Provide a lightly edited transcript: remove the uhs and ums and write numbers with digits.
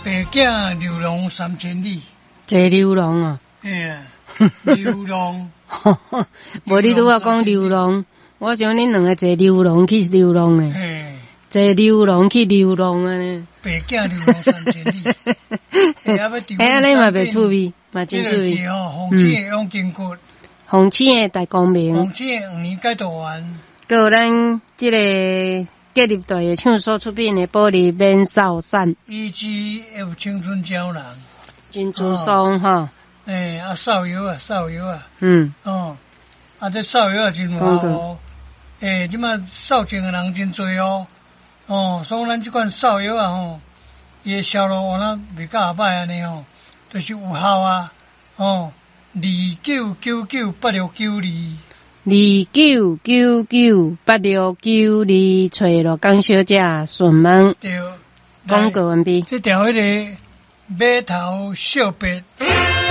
白囝流浪3000里， 坐流浪啊！ 哎呀，流浪， 无你拄仔讲流浪，我想恁两个坐流浪去流浪诶， 哎， 坐流浪去流浪啊呢。 白囝流浪3000里， 哎，安尼嘛袂趣味，嘛真趣味。 红星的永金骨， 红星的大光明， 红星的5年解读完， 还有咱即个隔入队的唱所出品的《玻璃免扫散》， 以及有青春胶囊， 真珠松哈。 哎，扫油啊，扫油啊， 哦， 这扫油也真有效哦。哎，即马扫净的人真多哦。所以咱即款扫油啊吼，伊的销路往那袂甲歹安尼吼，就是有效啊。 29998692，29998692，找罗江小姐询问。 对， 广告完毕。 这条迄个码头小白。